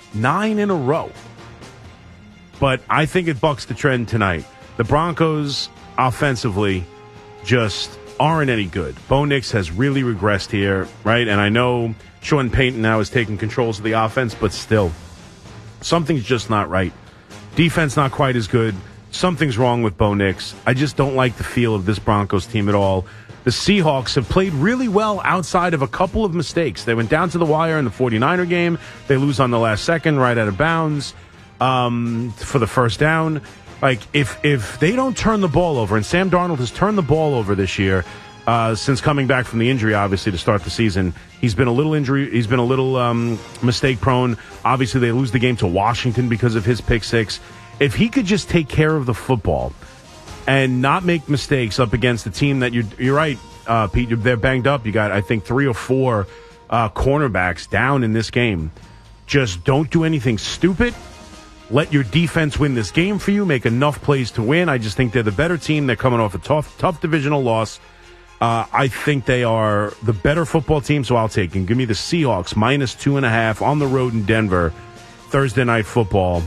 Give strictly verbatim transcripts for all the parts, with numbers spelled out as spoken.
Nine in a row. But I think it bucks the trend tonight. The Broncos, offensively, just aren't any good. Bo Nix has really regressed here, right? And I know Sean Payton now is taking controls of the offense, but still, something's just not right. Defense not quite as good. Something's wrong with Bo Nix. I just don't like the feel of this Broncos team at all. The Seahawks have played really well outside of a couple of mistakes. They went down to the wire in the forty-niner game. They lose on the last second, right out of bounds um, for the first down. Like, if if they don't turn the ball over, and Sam Darnold has turned the ball over this year uh, since coming back from the injury, obviously, to start the season. He's been a little injury. He's been a little um, mistake prone. Obviously, they lose the game to Washington because of his pick six. If he could just take care of the football and not make mistakes up against the team that you're, you're right, uh, Pete, they're banged up. You got, I think, three or four uh, cornerbacks down in this game. Just don't do anything stupid. Let your defense win this game for you. Make enough plays to win. I just think they're the better team. They're coming off a tough, tough divisional loss. Uh, I think they are the better football team, so I'll take them. Give me the Seahawks minus two and a half on the road in Denver. Thursday Night Football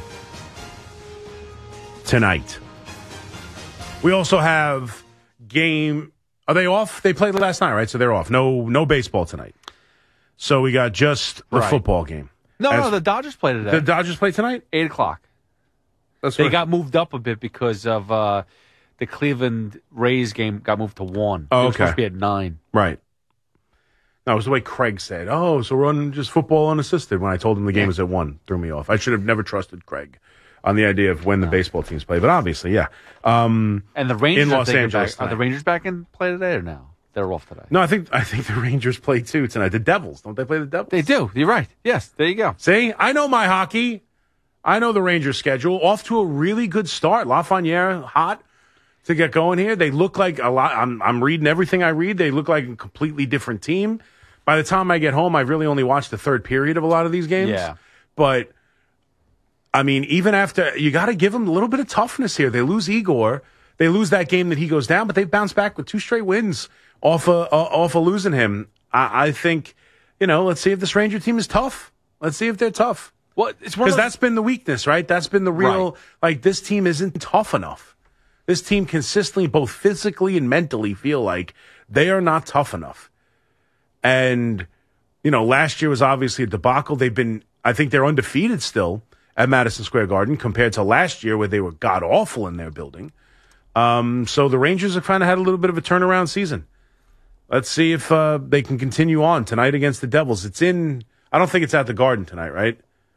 tonight. We also have game. Are they off? They played last night, right? So they're off. No, no baseball tonight. So we got just the right. football game. No, As, no, the Dodgers played today. The Dodgers play tonight? eight o'clock. That's they what, got moved up a bit because of uh, the Cleveland Rays game got moved to one. Oh, it was okay. supposed to be at nine. Right. That was the way Craig said, oh, so we're on just football unassisted when I told him the game yeah. was at one. Threw me off. I should have never trusted Craig on the idea of when the no. baseball teams play. But obviously, yeah. Um, and the Rangers in Los are Angeles back, are the Rangers back in play today or no? They're off today. No, I think I think the Rangers play too tonight. The Devils. Don't they play the Devils? They do. You're right. Yes, there you go. See, I know my hockey. I know the Rangers schedule. Off to a really good start. Lafreniere, hot to get going here. They look like a lot. I'm, I'm reading everything I read. They look like a completely different team. By the time I get home, I've really only watched the third period of a lot of these games. Yeah. But, I mean, even after, you got to give them a little bit of toughness here. They lose Igor. They lose that game that he goes down, but they bounce back with two straight wins off of, uh, off of losing him. I, I think, you know, let's see if this Ranger team is tough. Let's see if they're tough. Well, it's because that's been the weakness, right? That's been the real, right. like, this team isn't tough enough. This team consistently, both physically and mentally, feel like they are not tough enough. And, you know, last year was obviously a debacle. They've been, I think they're undefeated still at Madison Square Garden compared to last year where they were god-awful in their building. Um, so the Rangers have kind of had a little bit of a turnaround season. Let's see if uh, they can continue on tonight against the Devils. It's in, I don't think it's at the Garden tonight, right?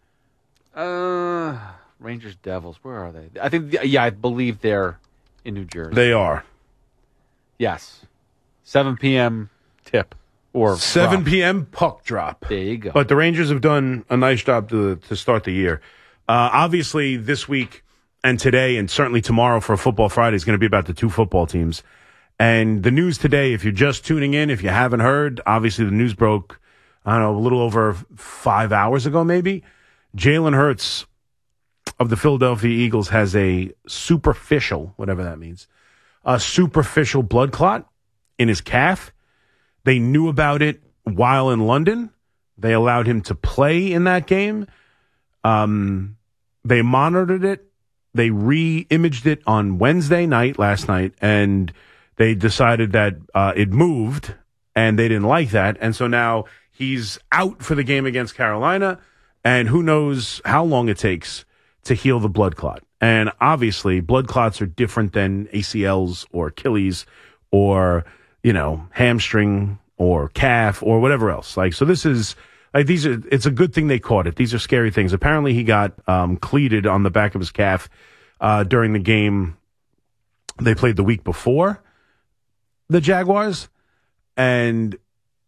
Uh, Rangers, Devils, where are they? I think, yeah, I believe they're in New Jersey. They are. Yes. seven p.m. tip. Or seven p.m. puck drop. There you go. But the Rangers have done a nice job to to start the year. Uh, obviously, this week and today and certainly tomorrow for Football Friday is going to be about the two football teams. And the news today, if you're just tuning in, if you haven't heard, obviously the news broke, I don't know, a little over five hours ago maybe. Jalen Hurts of the Philadelphia Eagles has a superficial, whatever that means, a superficial blood clot in his calf. They knew about it while in London. They allowed him to play in that game. Um, they monitored it. They re-imaged it on Wednesday night, last night, and they decided that uh, it moved, and they didn't like that. And so now he's out for the game against Carolina, and who knows how long it takes to heal the blood clot. And obviously, blood clots are different than A C Ls or Achilles or, you know, hamstring or calf or whatever else. Like, so this is like, these are, it's a good thing they caught it. These are scary things. Apparently he got, um, cleated on the back of his calf, uh, during the game they played the week before the Jaguars. And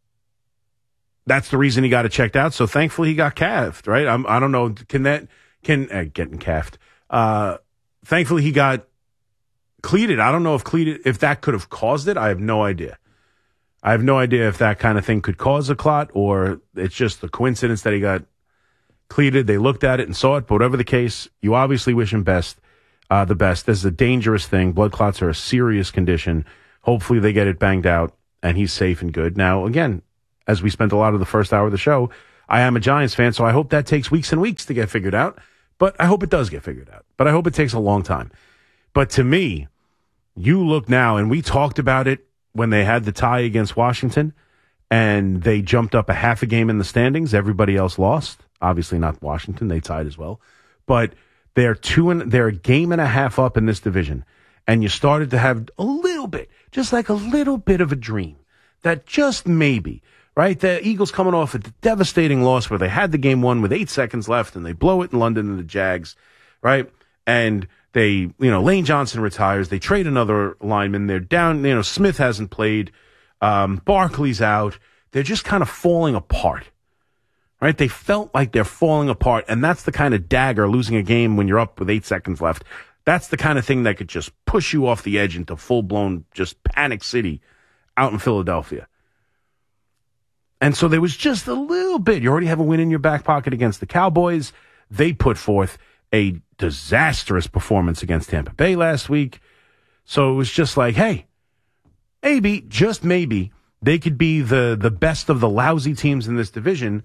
that's the reason he got it checked out. So thankfully he got calved, right? I'm, I don't know. Can that, can, uh, getting calved. Uh, thankfully he got cleated. I don't know if cleated, if that could have caused it. I have no idea. I have no idea if that kind of thing could cause a clot or it's just the coincidence that he got cleated. They looked at it and saw it, but whatever the case, you obviously wish him best, uh, the best. This is a dangerous thing. Blood clots are a serious condition. Hopefully they get it banged out and he's safe and good. Now, again, as we spent a lot of the first hour of the show, I am a Giants fan, so I hope that takes weeks and weeks to get figured out. But I hope it does get figured out. But I hope it takes a long time. But to me, you look now, and we talked about it when they had the tie against Washington, and they jumped up a half a game in the standings. Everybody else lost. Obviously not Washington. They tied as well. But they're two and they're a game and a half up in this division. And you started to have a little bit, just like a little bit of a dream that just maybe, right? The Eagles coming off a devastating loss where they had the game won with eight seconds left and they blow it in London to the Jags, right? And they, you know, Lane Johnson retires. They trade another lineman. They're down, you know, Smith hasn't played. Um, Barkley's out. They're just kind of falling apart, right? They felt like they're falling apart. And that's the kind of dagger, losing a game when you're up with eight seconds left. That's the kind of thing that could just push you off the edge into full-blown just panic city out in Philadelphia. And so there was just a little bit. You already have a win in your back pocket against the Cowboys. They put forth a disastrous performance against Tampa Bay last week. So it was just like, hey, maybe, just maybe, they could be the, the best of the lousy teams in this division.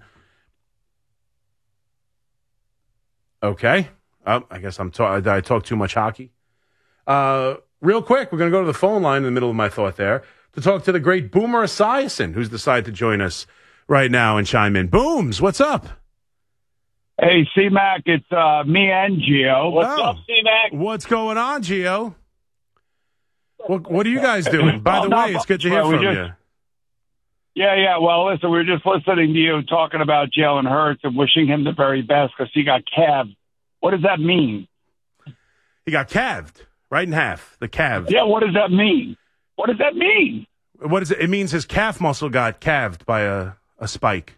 Okay. Oh, I guess I'm ta- I talk too much hockey. Uh, real quick, we're going to go to the phone line in the middle of my thought there to talk to the great Boomer Esiason, who's decided to join us right now and chime in. Booms, what's up? Hey, C-Mac, it's uh, me and Gio. What's Oh. up, C-Mac? What's going on, Gio? What, what are you guys doing? By the Oh, no, way, it's good to hear well, we from just- you. Yeah, yeah. Well, listen, we were just listening to you talking about Jalen Hurts and wishing him the very best because he got calved. What does that mean? He got calved, right in half, the calved. Yeah, what does that mean? What does that mean? What is it? It means his calf muscle got calved by a, a spike.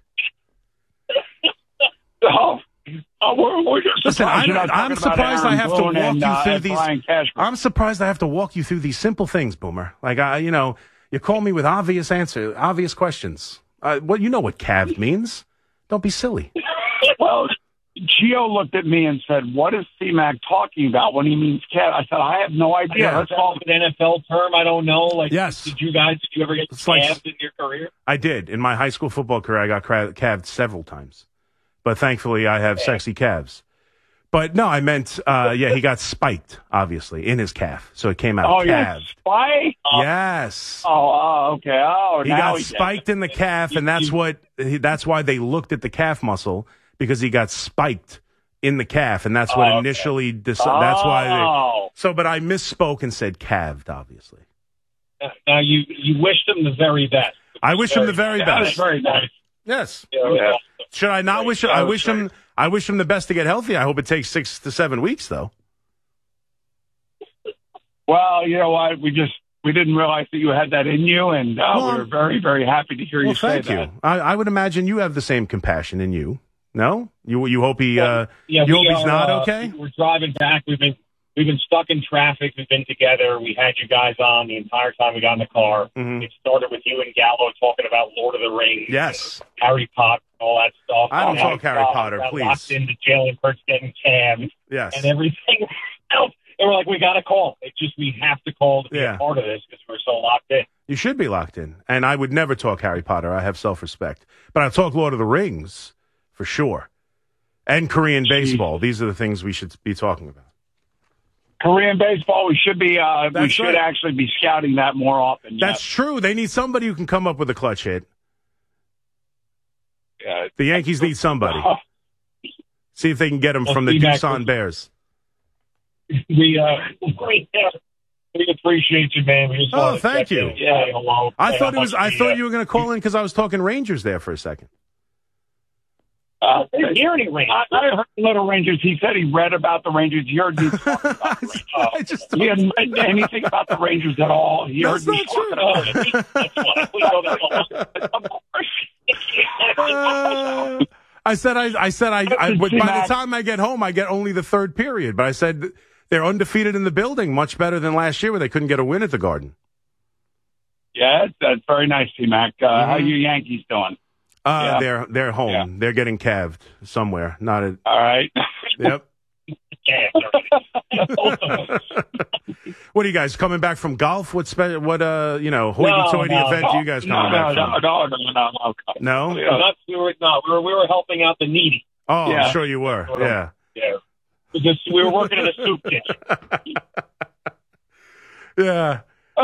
Oh, oh we're, we're just Listen, surprised I'm, you're not I'm talking about surprised I Aaron have to Boone walk and, you uh, through and these. Brian Cashman. I'm surprised I have to walk you through these simple things, Boomer. Like, I, you know, you call me with obvious answer, obvious questions. Uh, well, you know what calved means. Don't be silly. Well, Gio looked at me and said, what is C-Mac talking about when he means calf? I said, I have no idea. Yeah. Let's That's call an N F L term. I don't know. Like, Yes. Did you guys? Did you ever get It's like- calved in your career? I did. In my high school football career, I got cra- calved several times. But thankfully, I have sexy calves. But no, I meant, uh, yeah, he got spiked, obviously, in his calf. So it came out Oh, yeah, calved. spike? Yes. Oh, oh, okay. Oh, He now got he gets it. spiked in the calf, and that's what that's why they looked at the calf muscle, because he got spiked in the calf, and that's what Oh, okay. initially decided. That's why they. Oh. So, but I misspoke and said calved, obviously. Now you you wished him the very best. I wish him the very That was best. very nice. Yes. You know, Yeah. Should I not wish him? I wish him. I wish him the best to get healthy. I hope it takes six to seven weeks, though. Well, you know what? We just we didn't realize that you had that in you, and uh, Well, we were very, very happy to hear Well, you say thank that. you. I, I would imagine you have the same compassion in you. No, you you hope he uh, Yeah, you we hope he's are, not uh, okay. We're driving back. We've been we've been stuck in traffic. We've been together. We had you guys on the entire time we got in the car. Mhm. It started with you and Gallo talking about Lord of the Rings, Yes. Harry Potter, all that stuff. I don't And talk Harry uh, Potter, got please. Locked into Jalen Hurts getting calved Yes. and everything else. And we're like, we got to call. It's just we have to call to be Yeah. a part of this because we're so locked in. You should be locked in. And I would never talk Harry Potter. I have self-respect. But I'll talk Lord of the Rings for sure. And Korean baseball. These are the things we should be talking about. Korean baseball, we should be uh, we That's should right. actually be scouting that more often. That's true. They need somebody who can come up with a clutch hit. yeah. The Yankees need somebody. See if they can get him Well, from the feedback Doosan was- Bears. We uh, we, we appreciate you, man. We just Oh, wanted to thank check you. in, say hello, I say thought how it was. much I we, thought uh, you were going to call in because I was talking Rangers there for a second. Uh, I didn't hear any rain. I, I heard Little Rangers. He said he read about the Rangers. He heard me talk about the Rangers. Uh, I just. he hadn't read anything about the Rangers at all. He That's heard me not talking true. about it. That's why we know that almost. Uh, I said. I. I said. I. I but See, by Matt. the time I get home, I get only the third period. But I said they're undefeated in the building, much better than last year where they couldn't get a win at the Garden. Yeah, that's, that's very nice, T-Mac. Uh, Mm-hmm. How you Yankees doing? Uh, Yeah. they're they're home. Yeah. They're getting calved somewhere. Not at. All right. Yep. Yeah, both of us. What are you guys coming back from golf? What spe- what uh you know hoity-toity no, event no, do you guys No, coming no, back no, from? no, no, no, no. No? We were, not, we were no, we were we were helping out the needy. Oh, Yeah. I'm sure you were. Yeah. Yeah, we, just, we were working in a soup kitchen. Yeah.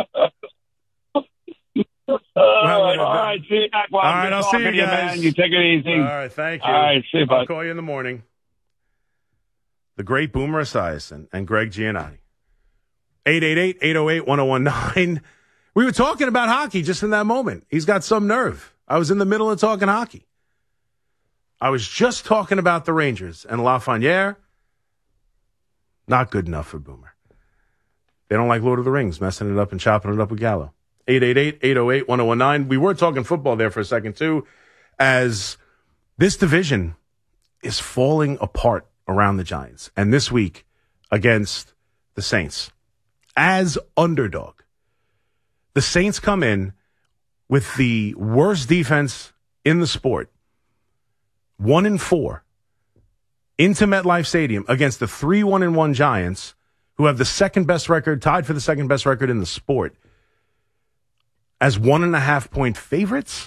Uh, Well, all right, see you back. Well, all right, good I'll see talking you to you, guys. man. You take it easy. All right, thank you. All right, see you, I'll bud. call you in the morning. The great Boomer Esiason and Greg Giannotti. eight eight eight, eight oh eight, one oh one nine. We were talking about hockey just in that moment. He's got some nerve. I was in the middle of talking hockey. I was just talking about the Rangers and Lafreniere. Not good enough for Boomer. They don't like Lord of the Rings, messing it up and chopping it up with Gallo. eight eight eight, eight oh eight, one oh one nine. We were talking football there for a second, too, as this division is falling apart around the Giants. And this week against the Saints, as underdog, the Saints come in with the worst defense in the sport, one and four, into MetLife Stadium against the three one and one Giants, who have the second best record, tied for the second best record in the sport, as one and a half point favorites.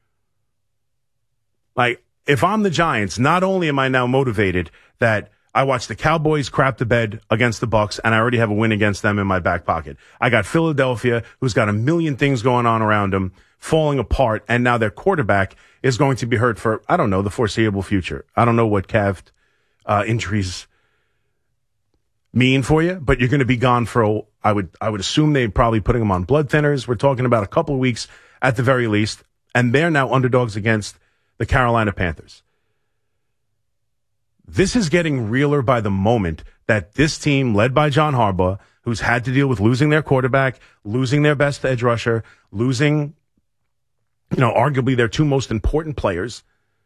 Like, if I'm the Giants, not only am I now motivated that I watched the Cowboys crap the bed against the Bucs, and I already have a win against them in my back pocket. I got Philadelphia, who's got a million things going on around them, falling apart, and now their quarterback is going to be hurt for, I don't know, the foreseeable future. I don't know what calf uh, injuries mean for you, but you're going to be gone for, a, I would I would assume they're probably putting them on blood thinners. We're talking about a couple of weeks at the very least, and they're now underdogs against the Carolina Panthers. This is getting realer by the moment that this team, led by John Harbaugh, who's had to deal with losing their quarterback, losing their best edge rusher, losing, you know, arguably their two most important players.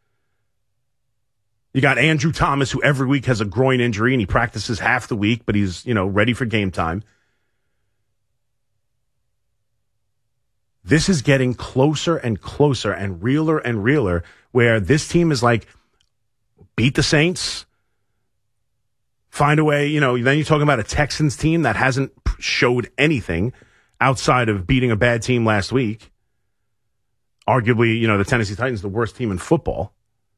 You got Andrew Thomas, who every week has a groin injury, and he practices half the week, but he's, you know, ready for game time. This is getting closer and closer and realer and realer, where this team is like, beat the Saints, find a way, you know, then you're talking about a Texans team that hasn't showed anything outside of beating a bad team last week. Arguably, you know, the Tennessee Titans, the worst team in football.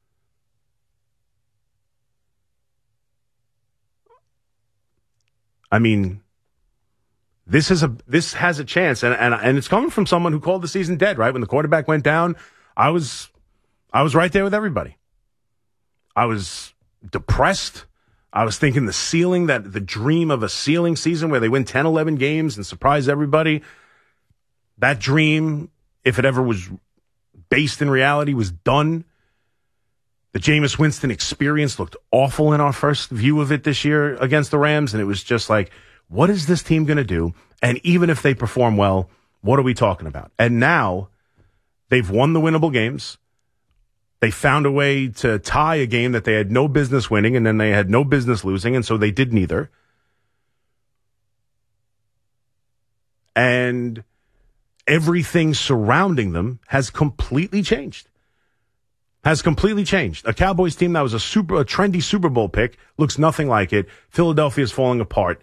I mean, this is a this has a chance, and, and and it's coming from someone who called the season dead, right? When the quarterback went down, I was I was right there with everybody. I was depressed. I was thinking the ceiling, that the dream of a ceiling season where they win ten, eleven games and surprise everybody. That dream, if it ever was based in reality, was done. The Jameis Winston experience looked awful in our first view of it this year against the Rams, and it was just like, what is this team going to do? And even if they perform well, what are we talking about? And now they've won the winnable games. They found a way to tie a game that they had no business winning, and then they had no business losing, and so they did neither. And everything surrounding them has completely changed. Has completely changed. A Cowboys team that was a super, a trendy Super Bowl pick looks nothing like it. Philadelphia is falling apart.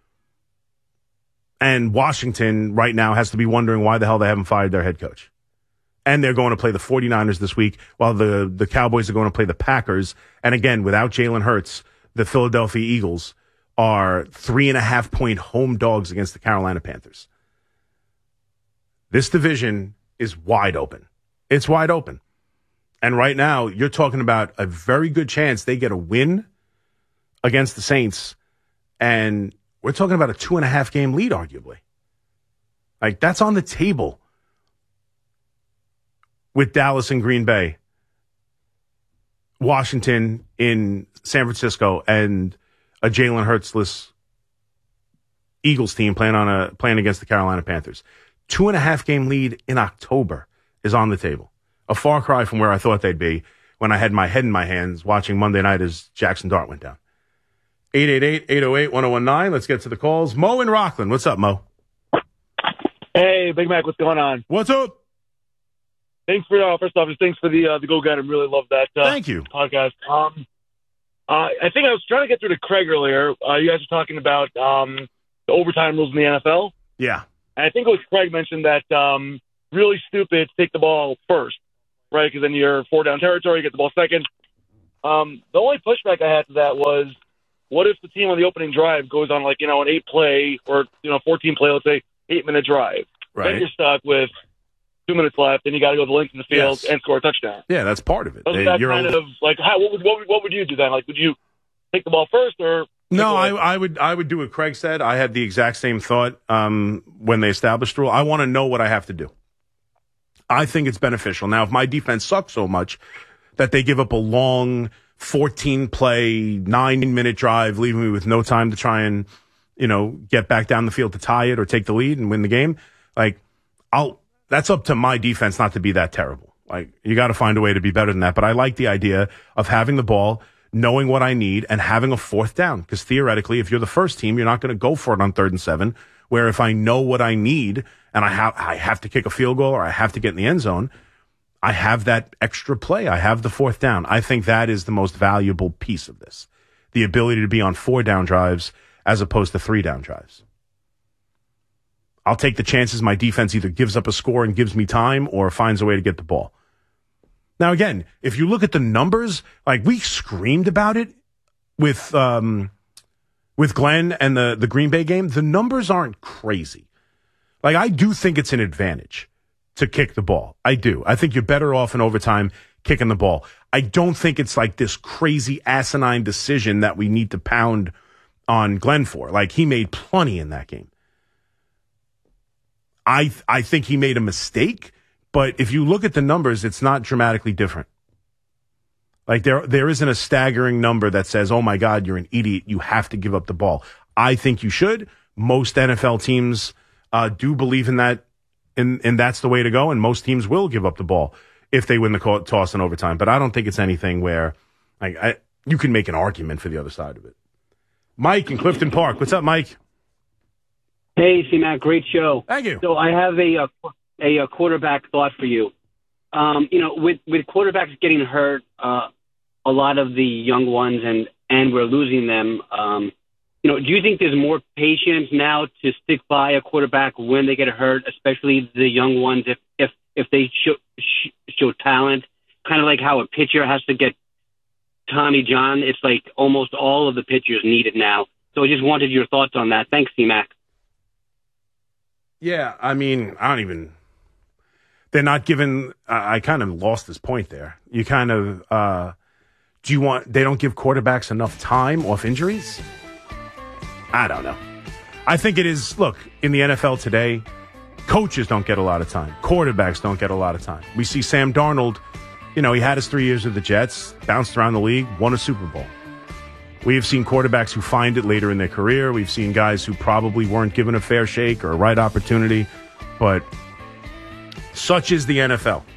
And Washington right now has to be wondering why the hell they haven't fired their head coach. And they're going to play the 49ers this week, while the, the Cowboys are going to play the Packers. And again, without Jalen Hurts, the Philadelphia Eagles are three and a half point home dogs against the Carolina Panthers. This division is wide open. It's wide open. And right now, you're talking about a very good chance they get a win against the Saints. And we're talking about a two and a half game lead, arguably. Like, that's on the table with Dallas and Green Bay, Washington in San Francisco, and a Jalen Hurts-less Eagles team playing on a playing against the Carolina Panthers. Two and a half game lead in October is on the table. A far cry from where I thought they'd be when I had my head in my hands watching Monday night as Jackson Dart went down. eight eight eight, eight oh eight, one oh one nine. Let's get to the calls. Mo in Rockland. What's up, Mo? Hey, Big Mac, what's going on? What's up? Thanks for uh, first off, just thanks for the uh, the go get 'em. Really love that. Uh, Thank you. Podcast. Um, Uh, I think I was trying to get through to Craig earlier. Uh, you guys were talking about um, the overtime rules in the N F L. Yeah. And I think it was Craig mentioned that um, really stupid to take the ball first, right? Because then you're four down territory, you get the ball second. Um, the only pushback I had to that was, what if the team on the opening drive goes on like, you know, an eight play or, you know, fourteen play, let's say, eight minute drive. Right. Then you're stuck with two minutes left, and you got to go the length in the field Yes. and score a touchdown. Yeah, that's part of it. Doesn't They- that you're kind a- of like how? What would, what would what would you do then? Like, would you take the ball first or? No, I, I would I would do what Craig said. I had the exact same thought um, when they established the rule. I want to know what I have to do. I think it's beneficial. Now, if my defense sucks so much that they give up a long fourteen play, nine minute drive, leaving me with no time to try and, you know, get back down the field to tie it or take the lead and win the game, like, I'll, that's up to my defense not to be that terrible. Like, you got to find a way to be better than that. But I like the idea of having the ball, knowing what I need, and having a fourth down. Because theoretically, if you're the first team, you're not going to go for it on third and seven. Where if I know what I need and I have I have to kick a field goal or I have to get in the end zone, I have that extra play. I have the fourth down. I think that is the most valuable piece of this. The ability to be on four down drives as opposed to three down drives. I'll take the chances my defense either gives up a score and gives me time or finds a way to get the ball. Now, again, if you look at the numbers, like we screamed about it with um, with Glenn and the, the Green Bay game, the numbers aren't crazy. Like, I do think it's an advantage to kick the ball. I do. I think you're better off in overtime kicking the ball. I don't think it's like this crazy asinine decision that we need to pound on Glenn for. Like, he made plenty in that game. I I think he made a mistake, but if you look at the numbers, it's not dramatically different. Like, there there isn't a staggering number that says, oh, my God, you're an idiot. You have to give up the ball. I think you should. Most N F L teams uh, do believe in that, and, and that's the way to go, and most teams will give up the ball if they win the co- toss in overtime. But I don't think it's anything where like, I, you can make an argument for the other side of it. Mike in Clifton Park. What's up, Mike? Hey, C-Mac, great show. Thank you. So I have a a, a quarterback thought for you. Um, you know, with, with quarterbacks getting hurt, uh, a lot of the young ones, and, and we're losing them, um, you know, do you think there's more patience now to stick by a quarterback when they get hurt, especially the young ones, if if, if they show, show talent? Kind of like how a pitcher has to get Tommy John. It's like almost all of the pitchers need it now. So I just wanted your thoughts on that. Thanks, C-Mac. Yeah, I mean, I don't even. They're not given. I, I kind of lost this point there. You kind of. Uh, do you want. They don't give quarterbacks enough time off injuries? I don't know. I think it is. Look, in the N F L today, coaches don't get a lot of time. Quarterbacks don't get a lot of time. We see Sam Darnold. You know, he had his three years with the Jets, bounced around the league, won a Super Bowl. We have seen quarterbacks who find it later in their career. We've seen guys who probably weren't given a fair shake or a right opportunity. But such is the N F L.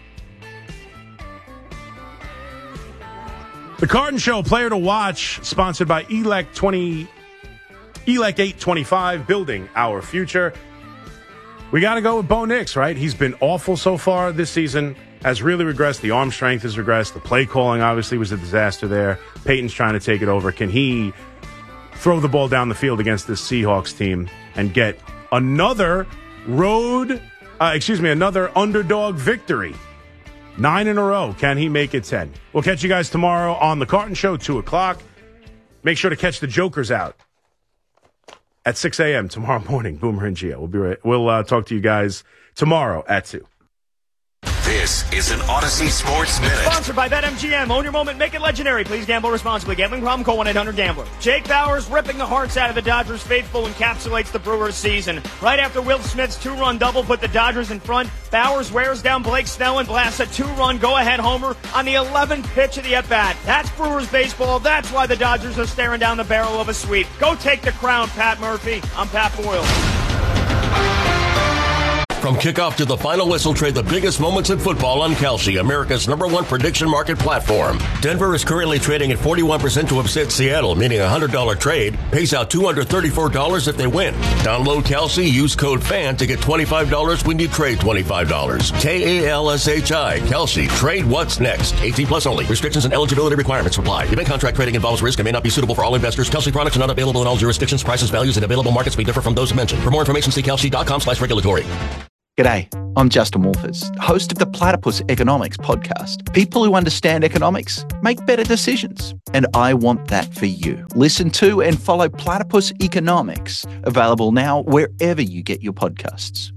The Carton Show, player to watch, sponsored by E L E C twenty, E L E C eight twenty-five, building our future. We got to go with Bo Nix, right? He's been awful so far this season. Has really regressed. The arm strength has regressed. The play calling obviously was a disaster there. Peyton's trying to take it over. Can he throw the ball down the field against this Seahawks team and get another road, uh, excuse me, another underdog victory? Nine in a row. Can he make it ten? We'll catch you guys tomorrow on The Carton Show, two o'clock. Make sure to catch the Jokers out at six a.m. tomorrow morning. Boomer and Gio. We'll be right. We'll uh, talk to you guys tomorrow at two. This is an Odyssey Sports Minute. Sponsored by BetMGM. Own your moment, make it legendary. Please gamble responsibly. Gambling problem, call one eight hundred gambler. Jake Bauers ripping the hearts out of the Dodgers faithful encapsulates the Brewers season. Right after Will Smith's two-run double put the Dodgers in front, Bauers wears down Blake Snell and blasts a two-run go-ahead homer on the eleventh pitch of the at-bat. That's Brewers baseball. That's why the Dodgers are staring down the barrel of a sweep. Go take the crown, Pat Murphy. I'm Pat Boyle. From kickoff to the final whistle, trade the biggest moments in football on Kalshi, America's number one prediction market platform. Denver is currently trading at forty-one percent to upset Seattle, meaning a one hundred dollars trade pays out two hundred thirty-four dollars if they win. Download Kalshi, use code FAN to get twenty-five dollars when you trade twenty-five dollars. K A L S H I, Kalshi. Trade what's next. eighteen plus only. Restrictions and eligibility requirements apply. Event contract trading involves risk and may not be suitable for all investors. Kalshi products are not available in all jurisdictions. Prices, values, and available markets may differ from those mentioned. For more information, see kalshi.com slash regulatory. G'day, I'm Justin Wolfers, host of the Platypus Economics podcast. People who understand economics make better decisions, and I want that for you. Listen to and follow Platypus Economics, available now wherever you get your podcasts.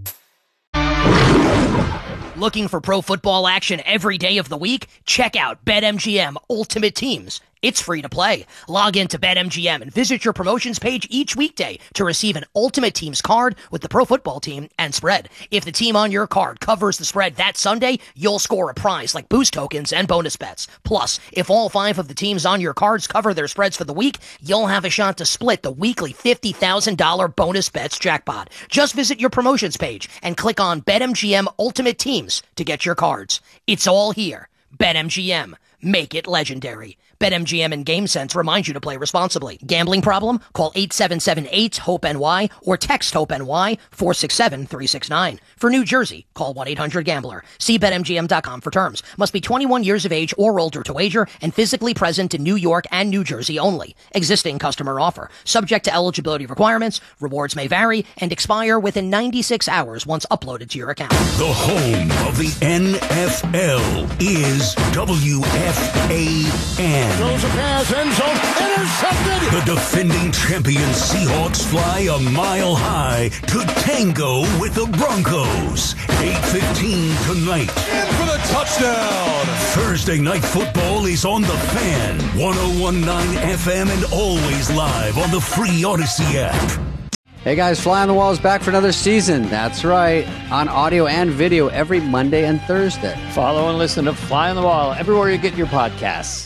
Looking for pro football action every day of the week? Check out BetMGM Ultimate Teams. It's free to play. Log in to BetMGM and visit your promotions page each weekday to receive an Ultimate Teams card with the pro football team and spread. If the team on your card covers the spread that Sunday, you'll score a prize like boost tokens and bonus bets. Plus, if all five of the teams on your cards cover their spreads for the week, you'll have a shot to split the weekly fifty thousand dollars bonus bets jackpot. Just visit your promotions page and click on BetMGM Ultimate Teams to get your cards. It's all here. BetMGM. Make it legendary. BetMGM and GameSense remind you to play responsibly. Gambling problem? Call eight seven seven eight hope N Y or text HOPE-NY four six seven three six nine. For New Jersey, call one eight hundred gambler. See Bet M G M dot com for terms. Must be twenty-one years of age or older to wager and physically present in New York and New Jersey only. Existing customer offer. Subject to eligibility requirements. Rewards may vary and expire within ninety-six hours once uploaded to your account. The home of the N F L is W F A N. Throws a pass, end zone, intercepted! The defending champion Seahawks fly a mile high to tango with the Broncos. eight fifteen tonight. In for the touchdown! Thursday Night Football is on the Fan. one oh one point nine F M and always live on the free Odyssey app. Hey guys, Fly on the Wall is back for another season. That's right, on audio and video every Monday and Thursday. Follow and listen to Fly on the Wall everywhere you get your podcasts.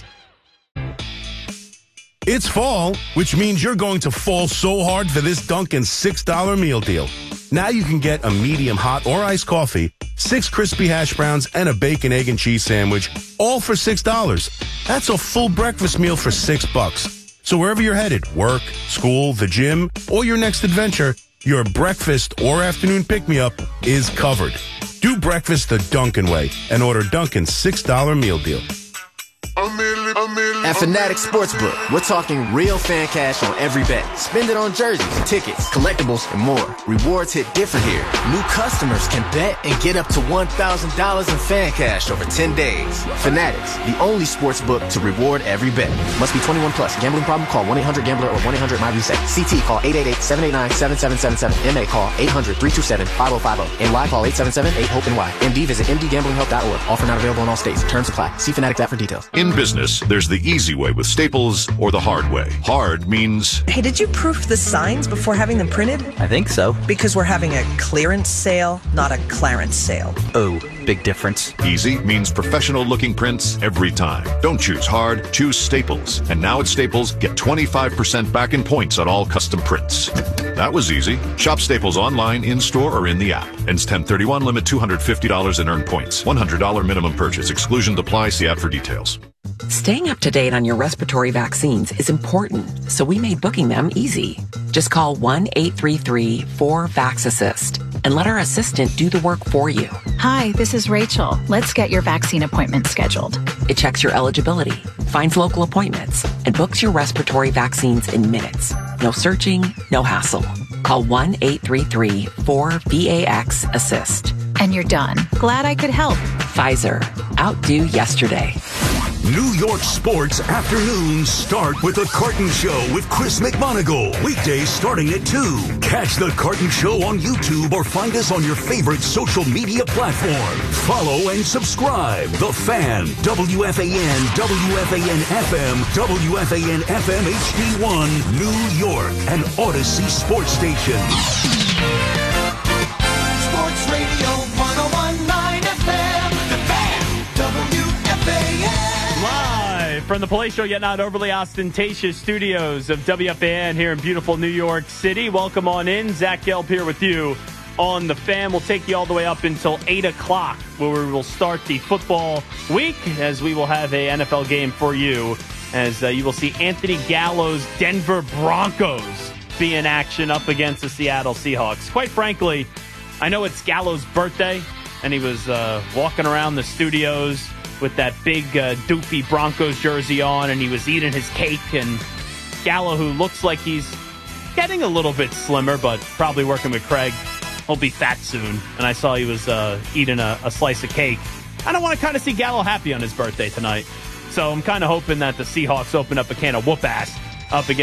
It's fall, which means you're going to fall so hard for this Dunkin' six dollar meal deal. Now you can get a medium hot or iced coffee, six crispy hash browns, and a bacon, egg, and cheese sandwich, all for six dollars. That's a full breakfast meal for six bucks. So wherever you're headed, work, school, the gym, or your next adventure, your breakfast or afternoon pick-me-up is covered. Do breakfast the Dunkin' way and order Dunkin's six dollar meal deal. At Fanatic Sportsbook, we're talking real fan cash on every bet. Spend it on jerseys, tickets, collectibles, and more. Rewards hit different here. New customers can bet and get up to one thousand dollars in fan cash over ten days. Fanatics, the only sportsbook to reward every bet. Must be twenty-one plus. Gambling problem? Call one eight hundred gambler or one eight hundred my reset. C T call eight eight eight, seven eight nine, seven seven seven seven. M A call eight hundred, three two seven, five oh five oh. N Y call eight seven seven, eight hope N Y. M D visit m d gambling help dot org. Offer not available in all states. Terms apply. See Fanatics app for details. In business, there's the easy way with Staples or the hard way. Hard means... Hey, did you proof the signs before having them printed? I think so. Because we're having a clearance sale, not a clarence sale. Oh, big difference. Easy means professional-looking prints every time. Don't choose hard, choose Staples. And now at Staples, get twenty-five percent back in points on all custom prints. That was easy. Shop Staples online, in-store, or in the app. Ends ten thirty-one, limit two hundred fifty dollars in earned points. one hundred dollars minimum purchase. Exclusion apply. See app for details. Staying up to date on your respiratory vaccines is important, so we made booking them easy. Just call one eight three three, four, VAX assist and let our assistant do the work for you. Hi, this is Rachel. Let's get your vaccine appointment scheduled. It checks your eligibility, finds local appointments, and books your respiratory vaccines in minutes. No searching, no hassle. Call one eight three three, four, VAX assist. And you're done. Glad I could help. Pfizer. Outdo yesterday. New York sports afternoons start with The Carton Show with Chris McMonagle. Weekdays starting at two. Catch The Carton Show on YouTube or find us on your favorite social media platform. Follow and subscribe. The Fan, W F A N, W F A N F M, W F A N F M H D one, New York, and Odyssey Sports Station. Sports Radio one oh one point nine F M, The Fan, W F A N. Live from the Play Show, yet not overly ostentatious studios of W F A N here in beautiful New York City. Welcome on in. Zach Gelb here with you on the Fan. We'll take you all the way up until eight o'clock, where we will start the football week, as we will have a N F L game for you, as uh, you will see Anthony Gallo's Denver Broncos be in action up against the Seattle Seahawks. Quite frankly, I know it's Gallo's birthday, and he was uh, walking around the studios with that big uh, doofy Broncos jersey on, and he was eating his cake, and Gallo, who looks like he's getting a little bit slimmer, but probably working with Craig, he'll be fat soon. And I saw he was uh, eating a, a slice of cake. I don't want to kind of see Gallo happy on his birthday tonight. So I'm kind of hoping that the Seahawks open up a can of whoop-ass up against